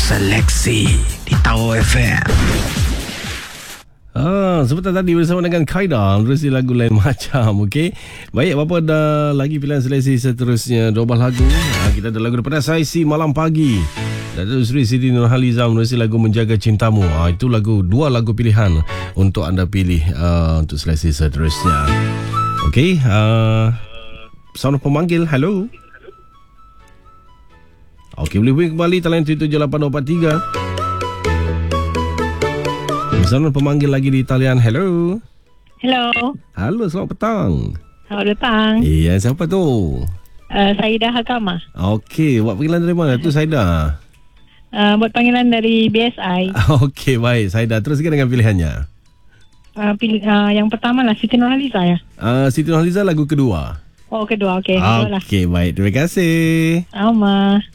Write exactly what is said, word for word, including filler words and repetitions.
Seleksi di Tau F M. Ah, sebentar tadi bersama dengan Kaida, versi lagu lain macam. Okey. Baik, apa ada lagi pilihan seleksi seterusnya? Dua buah lagu. Ah, kita ada lagu daripada Saisi Malam Pagi. Datuk Seri Siti Nurhaliza versi lagu Menjaga Cintamu. Ah, itu lagu, dua lagu pilihan untuk anda pilih uh, untuk seleksi seterusnya. Okey, uh, sound pemanggil. Hello. Okey, boleh hubungi kembali talian tujuh tujuh lapan dua empat tiga. Misalnya pemanggil lagi di talian. Hello. Hello. Halo, selamat petang. Selamat petang. Iya, siapa tu? Uh, Saida Hakama. Okey, buat panggilan dari mana tu, Saida? Uh, buat panggilan dari B S I. Okey, baik, Saida. Teruskan dengan pilihannya. Uh, pilih, uh, yang pertama lah Siti Nurhaliza ya? Uh, Siti Nurhaliza lagu kedua. Oh, kedua. Okey. Okey, baik. Terima kasih. Sama.